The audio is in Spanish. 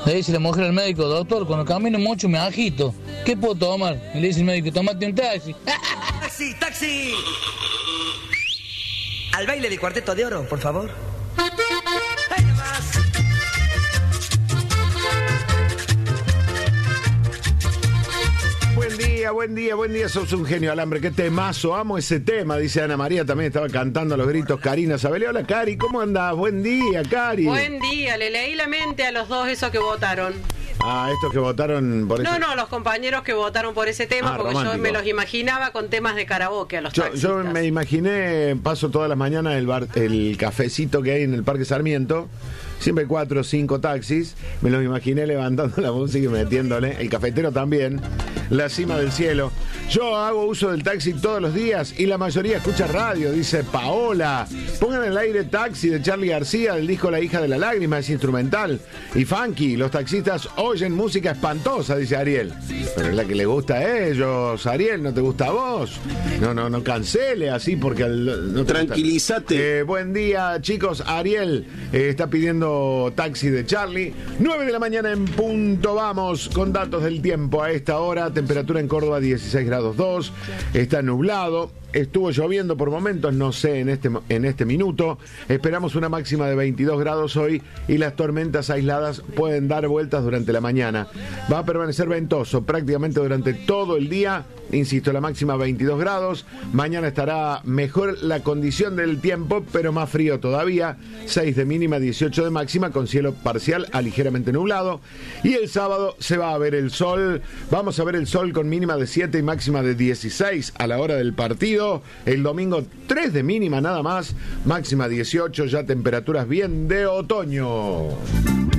Le dice la mujer al médico: doctor, cuando camino mucho me agito, ¿qué puedo tomar? Y le dice el médico: tómate un taxi. ¡Taxi, taxi! Al baile de Cuarteto de Oro, por favor. ¡Ahí nomás! Buen día, sos un genio, Alambre, qué temazo, amo ese tema, dice Ana María, también estaba cantando a los gritos Karina Sabelé. Hola, Cari, ¿cómo andás? Buen día, Cari. Buen día, le leí la mente a los dos esos que votaron. Ah, estos que votaron por eso. No, los compañeros que votaron por ese tema, porque romántico. yo me los imaginaba con temas de karaoke a los Yo taxistas. me imaginé, paso todas las mañanas el cafecito que hay en el Parque Sarmiento, siempre 4 o 5 taxis, me los imaginé levantando la música y metiéndole, el cafetero también, la cima del cielo. Yo hago uso del taxi todos los días y la mayoría escucha radio, dice Paola. Pongan el aire Taxi de Charly García del disco La hija de la lágrima, es instrumental y funky. Los taxistas oyen música espantosa, dice Ariel. Pero es la que le gusta a ellos, Ariel, ¿no te gusta a vos? No cancele así porque no te tranquilízate. Buen día, chicos. Ariel está pidiendo taxi de Charly. 9 de la mañana en punto. Vamos con datos del tiempo a esta hora. Temperatura en Córdoba 16 grados 2. Está nublado. Estuvo lloviendo por momentos, no sé en este minuto. Esperamos una máxima de 22 grados hoy y las tormentas aisladas pueden dar vueltas durante la mañana. Va a permanecer ventoso prácticamente durante todo el día. Insisto, la máxima 22 grados. Mañana estará mejor la condición del tiempo, pero más frío todavía. 6 de mínima, 18 de máxima, con cielo parcial a ligeramente nublado. Y el sábado se va a ver el sol. Vamos a ver el sol con mínima de 7 y máxima de 16 a la hora del partido. El domingo 3 de mínima nada más, máxima 18, ya temperaturas bien de otoño.